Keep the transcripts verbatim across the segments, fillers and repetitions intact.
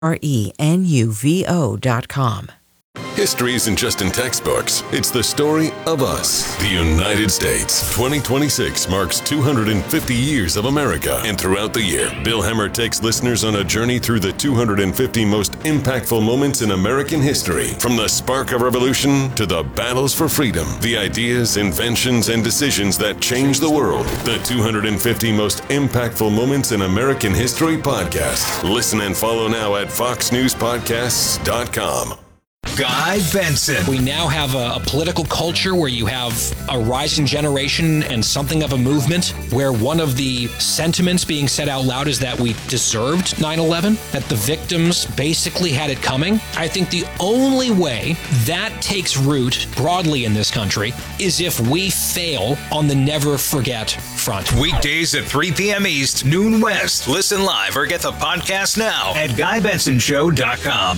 R E N U V O dot com. History isn't just in textbooks. It's the story of us. The United States. twenty twenty-six marks two hundred fifty years of America. And throughout the year, Bill Hemmer takes listeners on a journey through the two hundred fifty most impactful moments in American history. From the spark of revolution to the battles for freedom, the ideas, inventions, and decisions that changed the world. The two hundred fifty most impactful moments in American history podcast. Listen and follow now at fox news podcasts dot com. Guy Benson. We now have a, a political culture where you have a rising generation and something of a movement where one of the sentiments being said out loud is that we deserved nine eleven, that the victims basically had it coming. I think the only way that takes root broadly in this country is if we fail on the never forget front. Weekdays at three p.m. East, noon West. Listen live or get the podcast now at guy benson show dot com.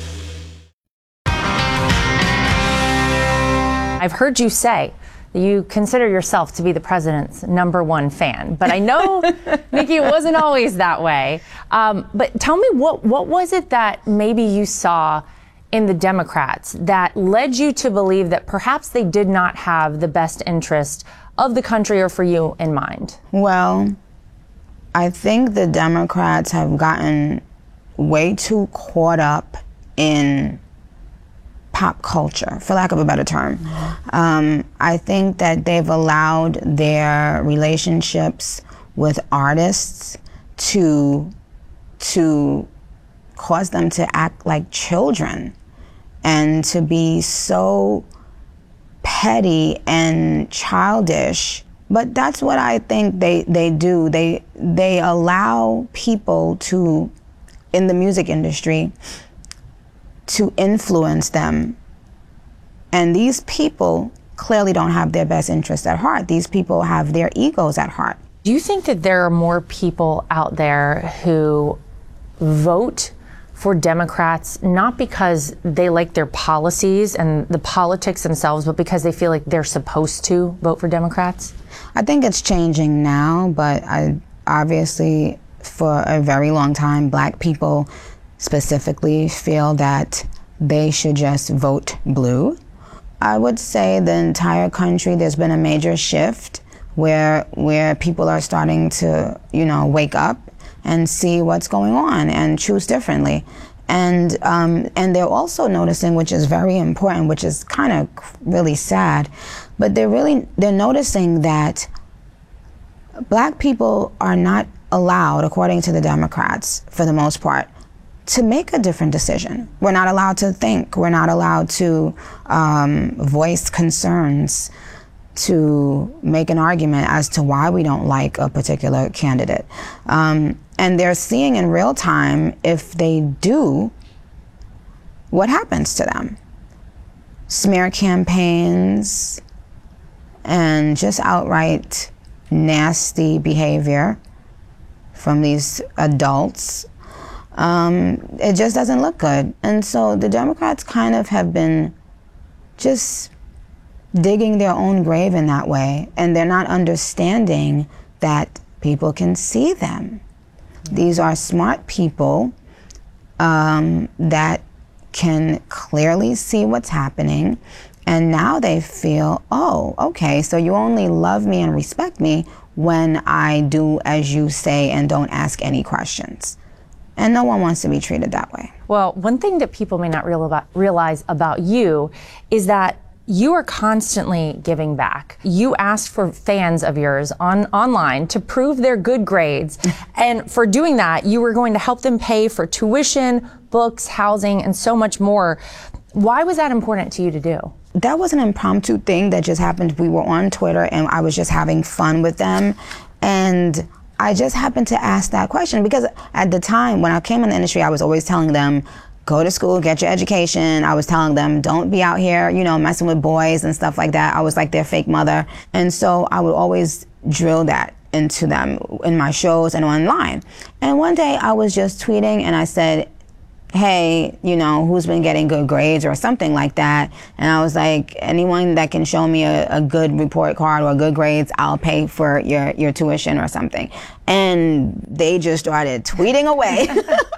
I've heard you say that you consider yourself to be the president's number one fan, but I know, Nikki, it wasn't always that way. Um, but tell me, what what was it that maybe you saw in the Democrats that led you to believe that perhaps they did not have the best interest of the country or for you in mind? Well, I think the Democrats have gotten way too caught up in pop culture, for lack of a better term. Um, I think that they've allowed their relationships with artists to to cause them to act like children and to be so petty and childish. But that's what I think they, they do. They they allow people to, in the music industry, to influence them. And these people clearly don't have their best interests at heart. These people have their egos at heart. Do you think that there are more people out there who vote for Democrats not because they like their policies and the politics themselves, but because they feel like they're supposed to vote for Democrats? I think it's changing now, but I obviously for a very long time, Black people specifically feel that they should just vote blue. I would say the entire country, there's been a major shift where where people are starting to, you know, wake up and see what's going on and choose differently. And um, and they're also noticing, which is very important, which is kind of really sad, but they're really, they're noticing that Black people are not allowed, according to the Democrats, for the most part, to make a different decision. We're not allowed to think. We're not allowed to um, voice concerns, to make an argument as to why we don't like a particular candidate. Um, and they're seeing in real time, if they do, what happens to them. Smear campaigns and just outright nasty behavior from these adults. Um, it just doesn't look good. And so the Democrats kind of have been just digging their own grave in that way, and they're not understanding that people can see them. These are smart people um, that can clearly see what's happening, and now they feel, oh, okay, so you only love me and respect me when I do as you say and don't ask any questions. And no one wants to be treated that way. Well, one thing that people may not real about, realize about you is that you are constantly giving back. You asked for fans of yours on online to prove their good grades. And for doing that, you were going to help them pay for tuition, books, housing, and so much more. Why was that important to you to do? That was an impromptu thing that just happened. We were on Twitter and I was just having fun with them. And I just happened to ask that question because at the time when I came in the industry, I was always telling them, go to school, get your education. I was telling them, don't be out here, you know, messing with boys and stuff like that. I was like their fake mother. And so I would always drill that into them in my shows and online. And one day I was just tweeting and I said, hey, you know, who's been getting good grades or something like that. And I was like, anyone that can show me a, a good report card or good grades, I'll pay for your, your tuition or something. And they just started tweeting away.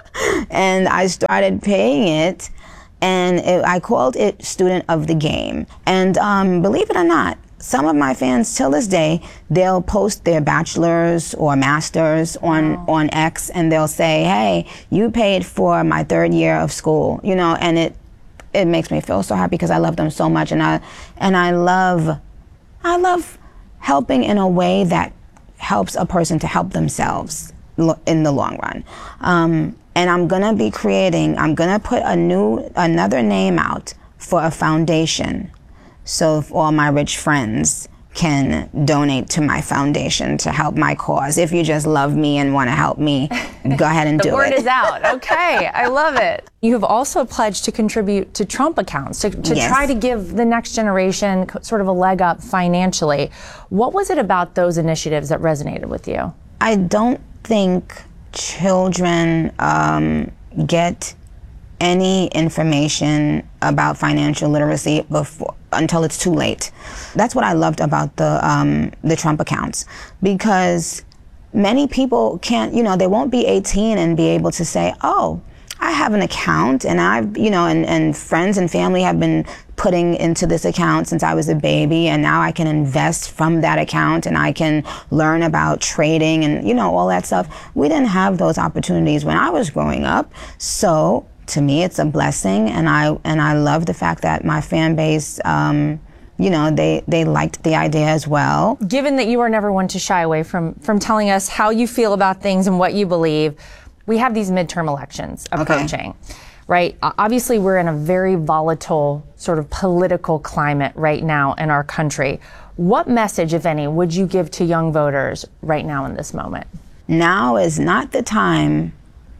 And I started paying it, and it, I called it Student of the Game. And um, believe it or not, some of my fans till this day, they'll post their bachelor's or master's on, oh. on X, and they'll say, hey, you paid for my third year of school, you know, and it it makes me feel so happy because I love them so much, and I and I love I love helping in a way that helps a person to help themselves in the long run. Um, and I'm gonna be creating, I'm gonna put a new, another name out for a foundation. So if all my rich friends can donate to my foundation to help my cause. If you just love me and want to help me, go ahead and do it. The word is out. Okay, I love it. You have also pledged to contribute to Trump accounts, to, to yes. try to give the next generation sort of a leg up financially. What was it about those initiatives that resonated with you? I don't think children um, get any information about financial literacy before until it's too late. That's what I loved about the um, the Trump accounts, because many people can't, you know, they won't be eighteen and be able to say, oh, I have an account, and I've, you know, and, and friends and family have been putting into this account since I was a baby, and now I can invest from that account, and I can learn about trading and, you know, all that stuff. We didn't have those opportunities when I was growing up. So to me, it's a blessing, and I and I love the fact that my fan base, um, you know, they, they liked the idea as well. Given that you are never one to shy away from, from telling us how you feel about things and what you believe, we have these midterm elections approaching, okay. right? Obviously, we're in a very volatile sort of political climate right now in our country. What message, if any, would you give to young voters right now in this moment? Now is not the time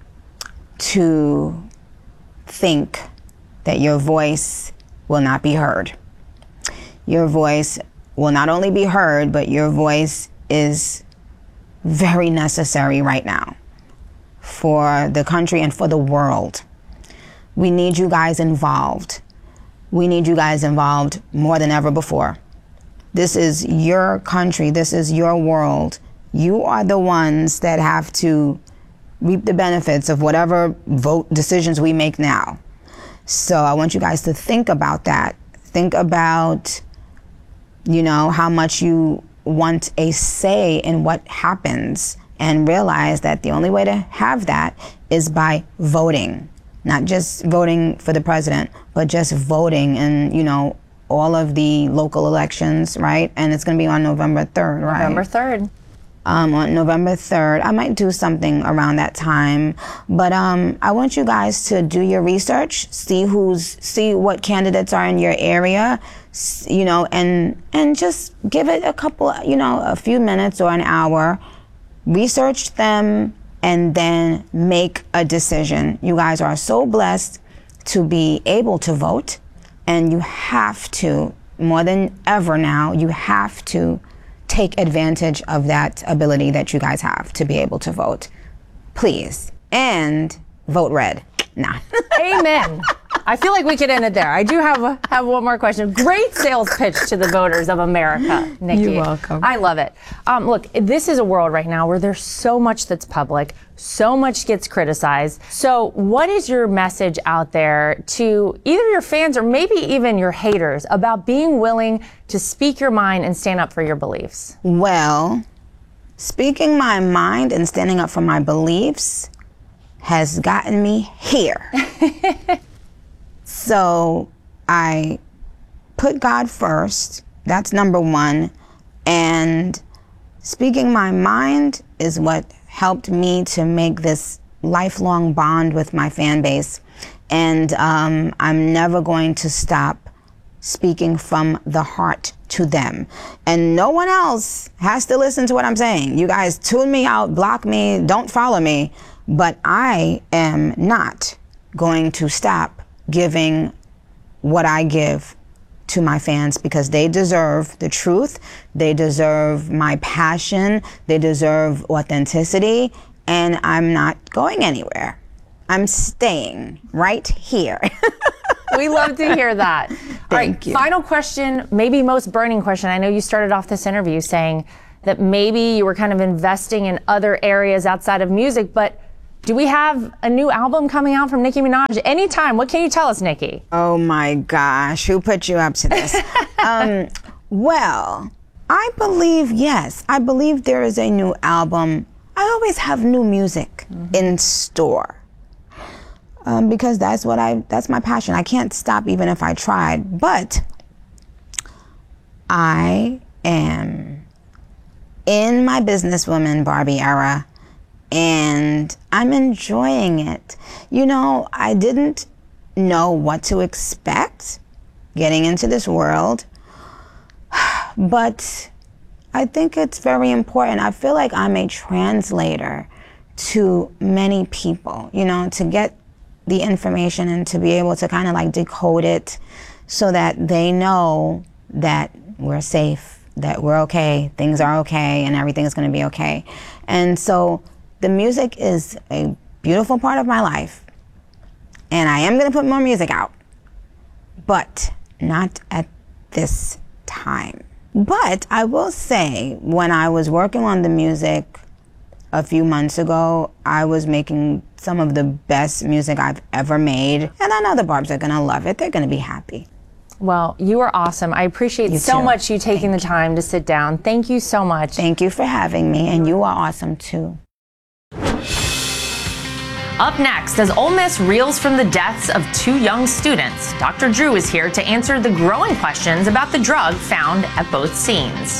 to think that your voice will not be heard. Your voice will not only be heard, but your voice is very necessary right now for the country and for the world. We need you guys involved. We need you guys involved more than ever before. This is your country. This is your world. You are the ones that have to reap the benefits of whatever vote decisions we make now. So I want you guys to think about that. Think about, you know, how much you want a say in what happens, and realize that the only way to have that is by voting. Not just voting for the president, but just voting in, you know, all of the local elections, right? And it's going to be on November third, right? November third. Um, on November third. I might do something around that time, but um, I want you guys to do your research, see who's, see what candidates are in your area, you know, and and just give it a couple, you know, a few minutes or an hour, research them, and then make a decision. You guys are so blessed to be able to vote, and you have to, more than ever now, you have to take advantage of that ability that you guys have to be able to vote. Please. And vote red. Nah. Amen. I feel like we could end it there. I do have have one more question. Great sales pitch to the voters of America, Nikki. You're welcome. I love it. Um, look, this is a world right now where there's so much that's public, so much gets criticized. So what is your message out there to either your fans or maybe even your haters about being willing to speak your mind and stand up for your beliefs? Well, speaking my mind and standing up for my beliefs has gotten me here. So I put God first. That's number one. And speaking my mind is what helped me to make this lifelong bond with my fan base. And um, I'm never going to stop speaking from the heart to them. And no one else has to listen to what I'm saying. You guys tune me out, block me, don't follow me. But I am not going to stop giving what I give to my fans, because they deserve the truth, they deserve my passion, they deserve authenticity, and I'm not going anywhere. I'm staying right here. We love to hear that. Thank All right, you. Final question, maybe most burning question. I know you started off this interview saying that maybe you were kind of investing in other areas outside of music, but Do we have a new album coming out from Nicki Minaj anytime? What can you tell us, Nicki? Oh my gosh, who put you up to this? um, well, I believe, yes, I believe there is a new album. I always have new music mm-hmm. in store. Um, because that's what I, that's my passion. I can't stop even if I tried, but I am in my businesswoman Barbie era, and I'm enjoying it. You know, I didn't know what to expect getting into this world, but I think it's very important. I feel like I'm a translator to many people, you know, to get the information and to be able to kind of like decode it so that they know that we're safe, that we're okay, things are okay, and everything is going to be okay. And so the music is a beautiful part of my life, and I am going to put more music out, but not at this time. But I will say, when I was working on the music a few months ago, I was making some of the best music I've ever made, and I know the Barbs are going to love it. They're going to be happy. Well, you are awesome. I appreciate you so too. much you taking Thank the time you. to sit down. Thank you so much. Thank you for having me, and you are awesome too. Up next, as Ole Miss reels from the deaths of two young students, Doctor Drew is here to answer the growing questions about the drug found at both scenes.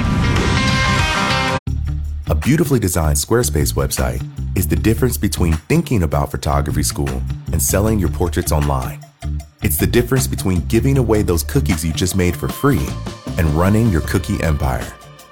A beautifully designed Squarespace website is the difference between thinking about photography school and selling your portraits online. It's the difference between giving away those cookies you just made for free and running your cookie empire.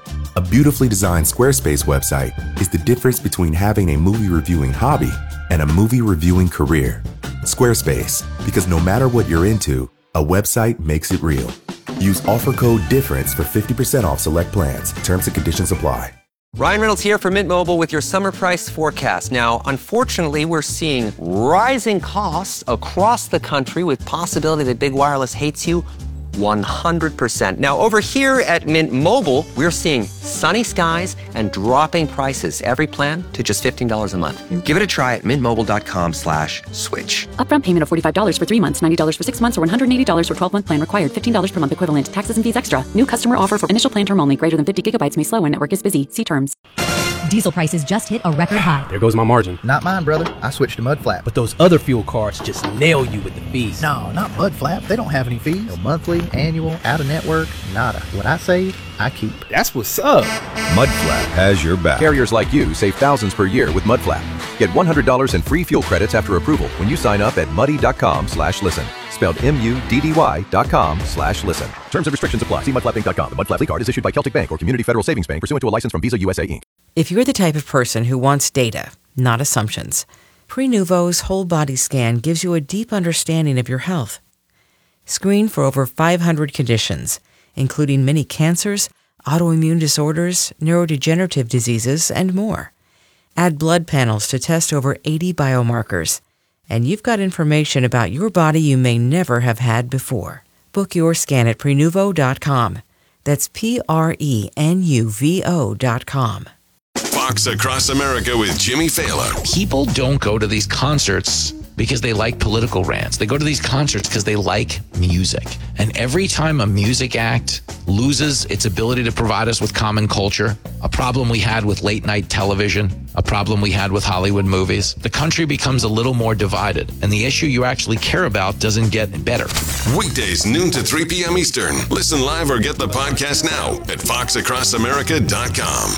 A beautifully designed Squarespace website is the difference between having a movie reviewing hobby and a movie reviewing career. Squarespace, because no matter what you're into, a website makes it real. Use offer code DIFFERENCE for fifty percent off select plans. Terms and conditions apply. Ryan Reynolds here from Mint Mobile with your summer price forecast. Now, unfortunately, we're seeing rising costs across the country with possibility that big wireless hates you one hundred percent. Now, over here at Mint Mobile, we're seeing sunny skies and dropping prices. Every plan to just fifteen dollars a month. Give it a try at mintmobile.com slash switch. Upfront payment of forty-five dollars for three months, ninety dollars for six months, or one hundred eighty dollars for twelve-month plan required. fifteen dollars per month equivalent. Taxes and fees extra. New customer offer for initial plan term only. Greater than fifty gigabytes may slow when network is busy. See terms. Diesel prices just hit a record high. There goes my margin. Not mine, brother. I switched to Mudflap. But those other fuel cards just nail you with the fees. No, not Mudflap. They don't have any fees. No monthly, annual, out-of-network, nada. What I save, I keep. That's what's up. Mudflap has your back. Carriers like you save thousands per year with Mudflap. Get one hundred dollars in free fuel credits after approval when you sign up at muddy.com slash listen. Spelled M-U-D-D-Y dot com slash listen. Terms and restrictions apply. See mudflap inc dot com. The Mudflap card is issued by Celtic Bank or Community Federal Savings Bank pursuant to a license from Visa U S A Incorporated. If you're the type of person who wants data, not assumptions, Prenuvo's whole body scan gives you a deep understanding of your health. Screen for over five hundred conditions, including many cancers, autoimmune disorders, neurodegenerative diseases, and more. Add blood panels to test over eighty biomarkers, and you've got information about your body you may never have had before. Book your scan at Prenuvo dot com. That's P R E N U V O dot com. Fox Across America with Jimmy Fallon. People don't go to these concerts because they like political rants. They go to these concerts because they like music. And every time a music act loses its ability to provide us with common culture, a problem we had with late night television, a problem we had with Hollywood movies, the country becomes a little more divided, and the issue you actually care about doesn't get better. Weekdays, noon to three p.m. Eastern. Listen live or get the podcast now at fox across america dot com.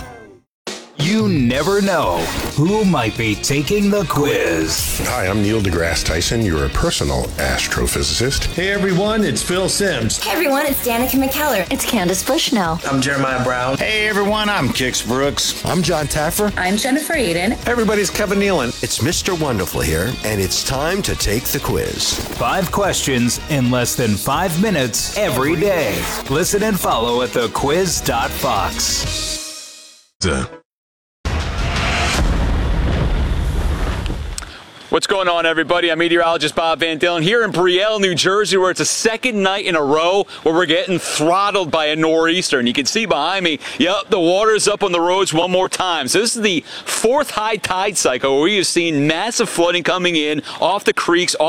You never know who might be taking the quiz. Hi, I'm Neil deGrasse Tyson, your personal astrophysicist. Hey everyone, it's Phil Simms. Hey everyone, it's Danica McKellar. It's Candace Bushnell. I'm Jeremiah Brown. Hey everyone, I'm Kix Brooks. I'm John Taffer. I'm Jennifer Aiden. Everybody's Kevin Nealon. It's Mister Wonderful here, and it's time to take the quiz. Five questions in less than five minutes every day. Listen and follow at the quiz dot fox. Duh. What's going on, everybody? I'm meteorologist Bob Van Dillon here in Brielle, New Jersey, where it's a second night in a row where we're getting throttled by a nor'easter. And you can see behind me, yep, the water's up on the roads one more time. So this is the fourth high tide cycle where we have seen massive flooding coming in off the creeks,